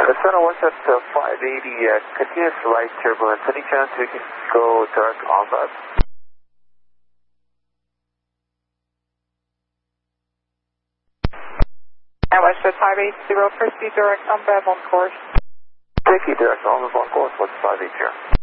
Center West at 580, continuous right turbulence. Any chance we can go direct on that? West at 580, proceed direct on Bev on course. Thank you, direct on course. What's 580?